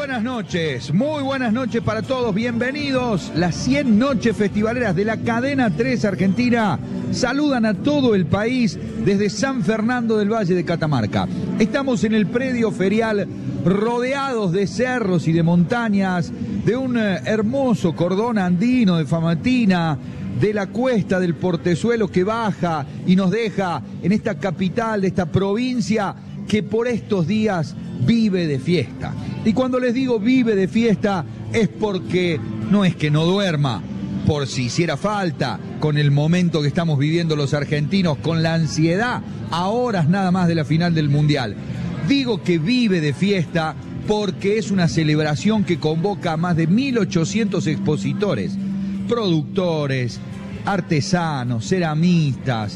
muy buenas noches para todos, bienvenidos. Las 100 noches festivaleras de la Cadena 3 Argentina saludan a todo el país desde San Fernando del Valle de Catamarca. Estamos en el predio ferial rodeados de cerros y de montañas, de un hermoso cordón andino de Famatina, de la cuesta del Portezuelo que baja y nos deja en esta capital de esta provincia que por estos días vive de fiesta. Y cuando les digo vive de fiesta es porque no es que no duerma, por si hiciera falta, con el momento que estamos viviendo los argentinos, con la ansiedad a horas nada más de la final del Mundial. Digo que vive de fiesta porque es una celebración que convoca a más de 1.800 expositores, productores, artesanos, ceramistas,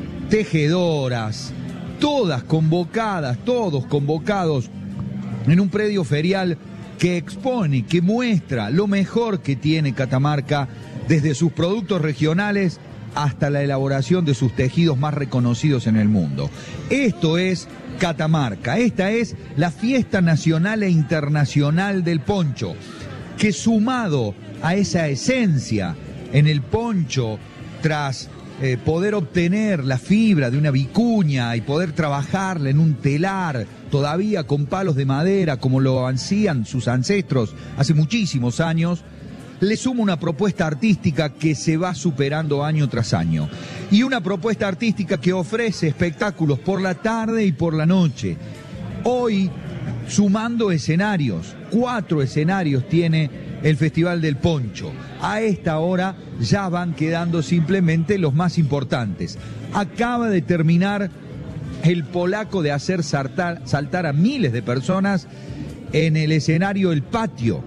tejedoras, todas convocadas, todos convocados en un predio ferial que expone, que muestra lo mejor que tiene Catamarca, desde sus productos regionales hasta la elaboración de sus tejidos más reconocidos en el mundo. Esto es Catamarca, esta es la fiesta nacional e internacional del poncho, que sumado a esa esencia en el poncho, tras poder obtener la fibra de una vicuña y poder trabajarla en un telar, todavía con palos de madera, como lo hacían sus ancestros hace muchísimos años, le suma una propuesta artística que se va superando año tras año. Y una propuesta artística que ofrece espectáculos por la tarde y por la noche. Hoy, sumando escenarios, 4 escenarios tiene el Festival del Poncho. A esta hora ya van quedando simplemente los más importantes. Acaba de terminar el polaco de hacer saltar a miles de personas en el escenario El Patio,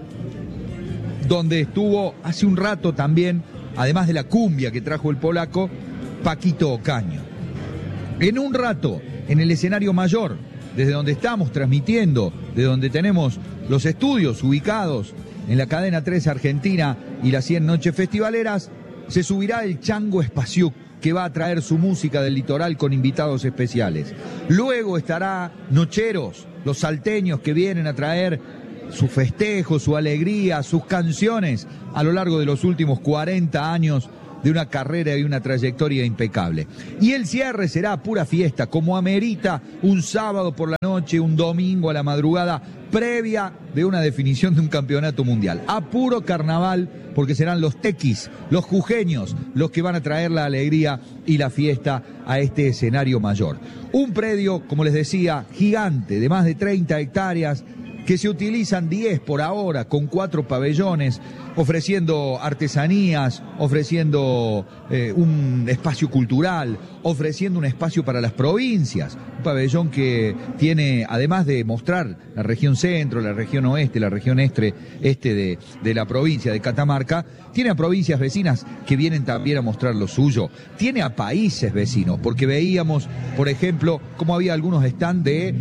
donde estuvo hace un rato también, además de la cumbia que trajo el polaco, Paquito Ocaño. En un rato, en el escenario mayor, desde donde estamos transmitiendo, de donde tenemos los estudios ubicados en la Cadena 3 Argentina y las 100 noches festivaleras, se subirá el Chango Espaciuc, que va a traer su música del litoral con invitados especiales. Luego estará Nocheros, los salteños que vienen a traer su festejo, su alegría, sus canciones a lo largo de los últimos 40 años de una carrera y una trayectoria impecable. Y el cierre será pura fiesta, como amerita un sábado por la noche, un domingo a la madrugada, previa de una definición de un campeonato mundial. A puro carnaval, porque serán los tequis, los jujeños, los que van a traer la alegría y la fiesta a este escenario mayor. Un predio, como les decía, gigante, de más de 30 hectáreas, que se utilizan 10 por ahora, con 4 pabellones, ofreciendo artesanías, ofreciendo un espacio cultural, ofreciendo un espacio para las provincias. Un pabellón que tiene, además de mostrar la región centro, la región oeste, la región este de la provincia de Catamarca, tiene a provincias vecinas que vienen también a mostrar lo suyo. Tiene a países vecinos, porque veíamos, por ejemplo, cómo había algunos stands de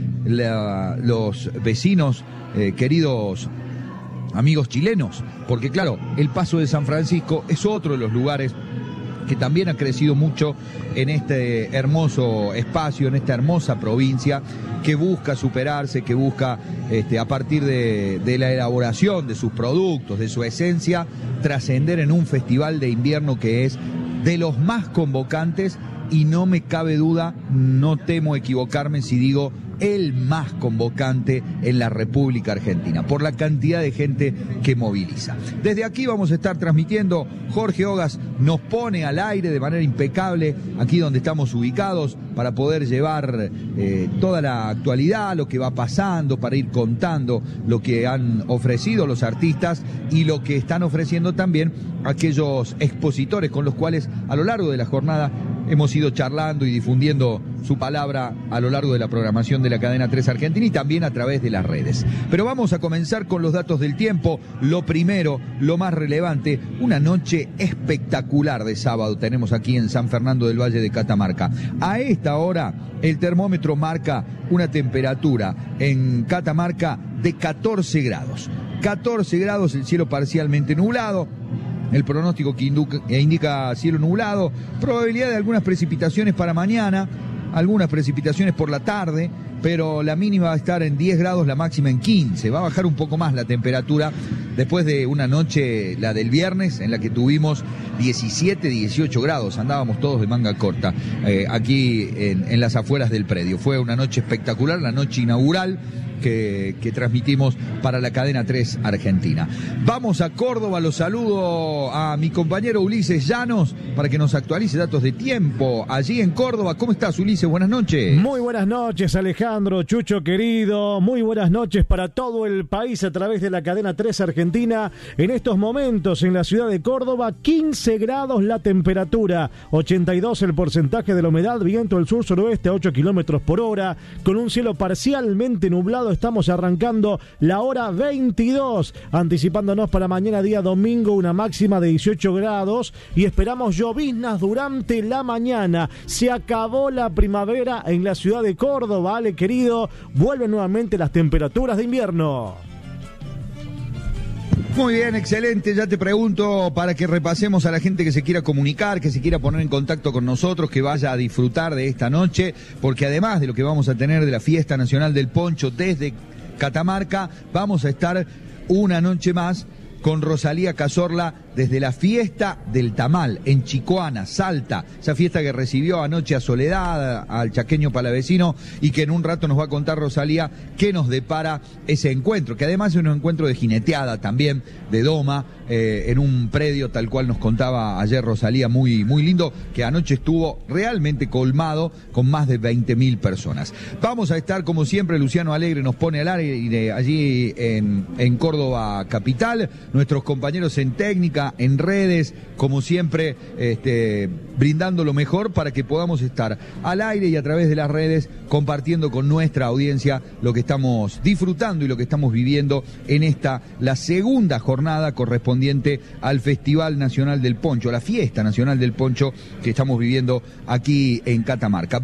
los vecinos, queridos amigos chilenos, porque claro, el Paso de San Francisco es otro de los lugares que también ha crecido mucho en este hermoso espacio, en esta hermosa provincia, que busca superarse, que busca, a partir de la elaboración de sus productos, de su esencia, trascender en un festival de invierno que es de los más convocantes, y no me cabe duda, no temo equivocarme si digo el más convocante en la República Argentina, por la cantidad de gente que moviliza. Desde aquí vamos a estar transmitiendo. Jorge Ogas nos pone al aire de manera impecable aquí donde estamos ubicados, para poder llevar toda la actualidad, lo que va pasando, para ir contando lo que han ofrecido los artistas y lo que están ofreciendo también aquellos expositores con los cuales a lo largo de la jornada hemos ido charlando y difundiendo su palabra a lo largo de la programación de la Cadena 3 Argentina y también a través de las redes. Pero vamos a comenzar con los datos del tiempo. Lo primero, lo más relevante, una noche espectacular de sábado tenemos aquí en San Fernando del Valle de Catamarca. A esta hora el termómetro marca una temperatura en Catamarca de 14 grados. 14 grados, el cielo parcialmente nublado. El pronóstico que indica cielo nublado, probabilidad de algunas precipitaciones para mañana, algunas precipitaciones por la tarde, pero la mínima va a estar en 10 grados, la máxima en 15. Va a bajar un poco más la temperatura después de una noche, la del viernes, en la que tuvimos 17, 18 grados. Andábamos todos de manga corta aquí en las afueras del predio. Fue una noche espectacular, la noche inaugural que transmitimos para la cadena 3 Argentina. Vamos a Córdoba, los saludo a mi compañero Ulises Llanos para que nos actualice datos de tiempo allí en Córdoba. ¿Cómo estás, Ulises? Buenas noches. Muy buenas noches, Alejandro, Chucho querido. Muy buenas noches para todo el país a través de la cadena 3 Argentina. En estos momentos en la ciudad de Córdoba, 15 grados la temperatura, 82 el porcentaje de la humedad, viento del sur-suroeste a 8 kilómetros por hora, con un cielo parcialmente nublado. Estamos arrancando la hora 22, anticipándonos para mañana día domingo una máxima de 18 grados y esperamos lloviznas durante la mañana. Se acabó la primavera en la ciudad de Córdoba, Ale querido, vuelven nuevamente las temperaturas de invierno. Muy bien, excelente. Ya te pregunto para que repasemos a la gente que se quiera comunicar, que se quiera poner en contacto con nosotros, que vaya a disfrutar de esta noche, porque además de lo que vamos a tener de la Fiesta Nacional del Poncho desde Catamarca, vamos a estar una noche más con Rosalía Cazorla desde la Fiesta del Tamal en Chicoana, Salta, esa fiesta que recibió anoche a Soledad, al chaqueño palavecino, y que en un rato nos va a contar Rosalía qué nos depara ese encuentro, que además es un encuentro de jineteada también, de doma, en un predio tal cual nos contaba ayer Rosalía, muy, muy lindo, que anoche estuvo realmente colmado con más de 20.000 personas. Vamos a estar como siempre, Luciano Alegre nos pone al aire allí en Córdoba capital, nuestros compañeros en técnica, en redes, como siempre, brindando lo mejor para que podamos estar al aire y a través de las redes compartiendo con nuestra audiencia lo que estamos disfrutando y lo que estamos viviendo en la segunda jornada correspondiente al Festival Nacional del Poncho, la Fiesta Nacional del Poncho que estamos viviendo aquí en Catamarca.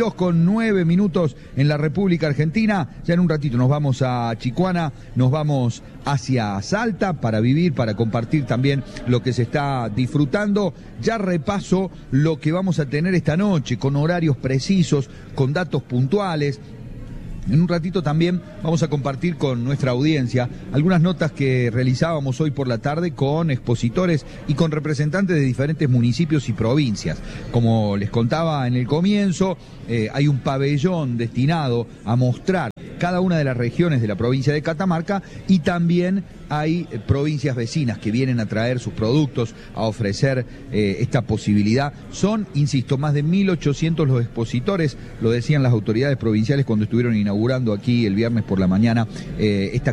22:09 en la República Argentina. Ya en un ratito nos vamos a Chicoana, nos vamos hacia Salta para vivir, para compartir también lo que se está disfrutando. Ya repaso lo que vamos a tener esta noche, con horarios precisos, con datos puntuales. En un ratito también vamos a compartir con nuestra audiencia algunas notas que realizábamos hoy por la tarde con expositores y con representantes de diferentes municipios y provincias. Como les contaba en el comienzo, hay un pabellón destinado a mostrar cada una de las regiones de la provincia de Catamarca y también hay provincias vecinas que vienen a traer sus productos, a ofrecer esta posibilidad. Son, insisto, más de 1.800 los expositores, lo decían las autoridades provinciales cuando estuvieron inaugurando aquí el viernes por la mañana esta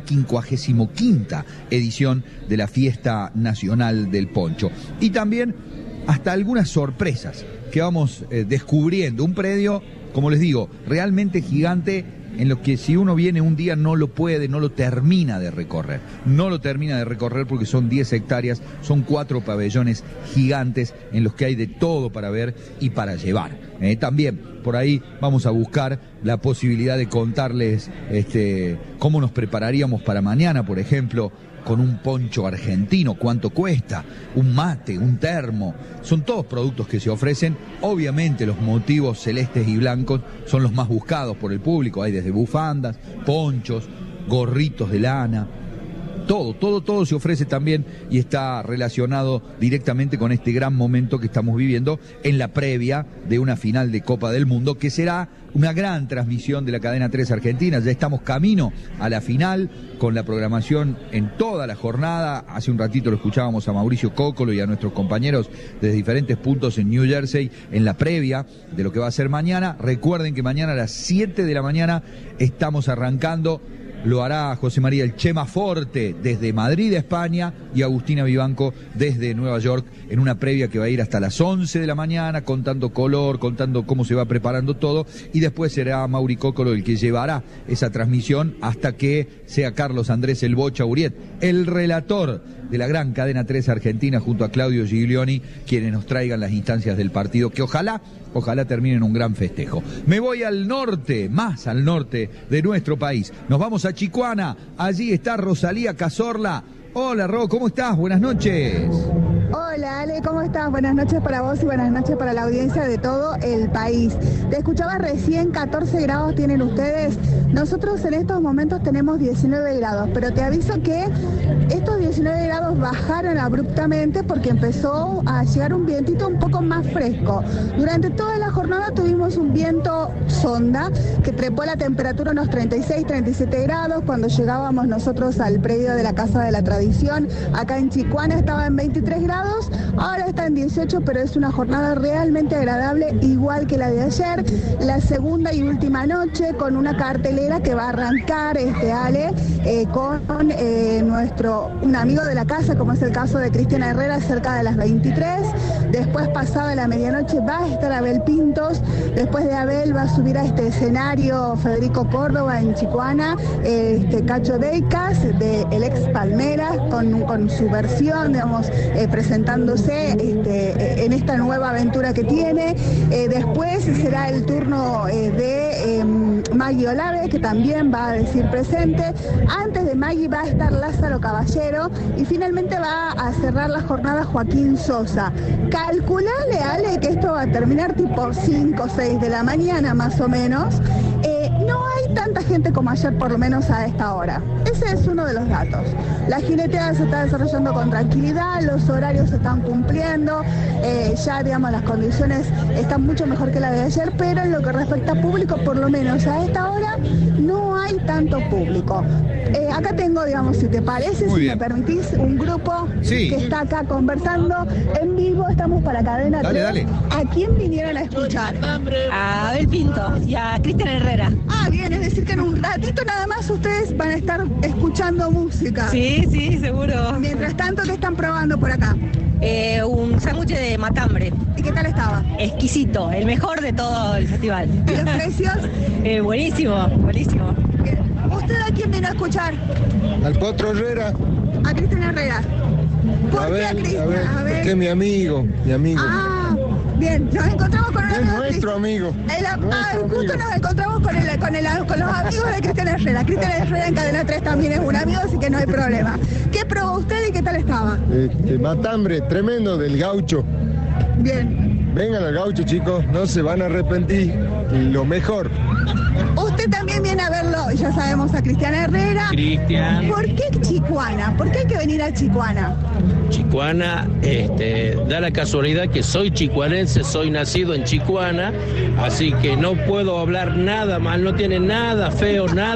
55ª edición de la Fiesta Nacional del Poncho. Y también hasta algunas sorpresas que vamos descubriendo. Un predio, como les digo, realmente gigante, en lo que si uno viene un día no lo termina de recorrer. No lo termina de recorrer porque son 10 hectáreas, son 4 pabellones gigantes en los que hay de todo para ver y para llevar. También por ahí vamos a buscar la posibilidad de contarles cómo nos prepararíamos para mañana, por ejemplo, con un poncho argentino, cuánto cuesta, un mate, un termo, son todos productos que se ofrecen. Obviamente los motivos celestes y blancos son los más buscados por el público, hay desde bufandas, ponchos, gorritos de lana, todo se ofrece también y está relacionado directamente con este gran momento que estamos viviendo en la previa de una final de Copa del Mundo, que será una gran transmisión de la cadena 3 Argentina. Ya estamos camino a la final con la programación en toda la jornada. Hace un ratito lo escuchábamos a Mauricio Cóccolo y a nuestros compañeros desde diferentes puntos en New Jersey en la previa de lo que va a ser mañana. Recuerden que mañana a las 7 de la mañana estamos arrancando. Lo hará José María El Chema Forte desde Madrid, España, y Agustina Vivanco desde Nueva York, en una previa que va a ir hasta las 11 de la mañana, contando color, contando cómo se va preparando todo, y después será Mauri Cóccolo el que llevará esa transmisión hasta que sea Carlos Andrés El Bocha Uriet, el relator de la gran cadena 3 Argentina, junto a Claudio Giglioni, quienes nos traigan las instancias del partido, que ojalá terminen un gran festejo. Me voy al norte, más al norte de nuestro país. Nos vamos a Chicoana, allí está Rosalía Cazorla. Hola, Ro, ¿cómo estás? Buenas noches. Hola. Hola Ale, ¿cómo estás? Buenas noches para vos y buenas noches para la audiencia de todo el país. Te escuchaba recién, 14 grados tienen ustedes. Nosotros en estos momentos tenemos 19 grados, pero te aviso que estos 19 grados bajaron abruptamente porque empezó a llegar un vientito un poco más fresco. Durante toda la jornada tuvimos un viento sonda que trepó la temperatura unos 36, 37 grados. Cuando llegábamos nosotros al predio de la Casa de la Tradición, acá en Chicuana estaba en 23 grados, ahora está en 18, pero es una jornada realmente agradable, igual que la de ayer. La segunda y última noche con una cartelera que va a arrancar, Ale, con un amigo de la casa, como es el caso de Cristiana Herrera, cerca de las 23. Después, pasada la medianoche, va a estar Abel Pintos. Después de Abel va a subir a este escenario Federico Córdoba en Chicuana, Cacho Deicas, de el ex Palmeras, con su versión, digamos, presentándose en esta nueva aventura que tiene. Después será el turno de Maggie Olave, que también va a decir presente. Antes de Maggie va a estar Lázaro Caballero y finalmente va a cerrar la jornada Joaquín Sosa. Calculale, Ale, que esto va a terminar tipo 5 o 6 de la mañana más o menos. No hay tanta gente como ayer, por lo menos a esta hora. Ese es uno de los datos. La jineteada se está desarrollando con tranquilidad, los horarios se están cumpliendo, ya digamos las condiciones están mucho mejor que la de ayer, pero en lo que respecta a público, por lo menos a esta hora, no hay tanto público. Acá tengo, digamos, si te parece, Muy si bien. me permitís, un grupo Sí. que está acá conversando en vivo, estamos para Cadena 3. Dale. ¿A quién vinieron a escuchar? A Abel Pinto y a Cristian Herrera. Ah, bien, es decir que en un ratito nada más ustedes van a estar escuchando música. Sí, seguro. Mientras tanto, ¿qué están probando por acá? Un sándwich de matambre. ¿Y qué tal estaba? Exquisito, el mejor de todo el festival. ¿Y los precios? Buenísimo. ¿Usted a quién vino a escuchar? Al Potro Herrera. A Cristian Herrera. ¿Por qué a Cristian? A ver. Porque es mi amigo. Ah, bien, nos encontramos con un Es amigo de nuestro amigo. Justo nos encontramos con los amigos de Cristian Herrera. Cristian Herrera en Cadena 3 también es un amigo, así que no hay problema. ¿Qué probó usted y qué tal estaba? Matambre, tremendo del gaucho. Bien. Vengan al gaucho, chicos, no se van a arrepentir. Lo mejor. Usted también viene a verlo, ya sabemos, a Cristian Herrera. Cristian. ¿Por qué Chicuana? ¿Por qué hay que venir a Chicuana? Chicuana, da la casualidad que soy chicuanense, soy nacido en Chicuana, así que no puedo hablar nada mal, no tiene nada feo, nada.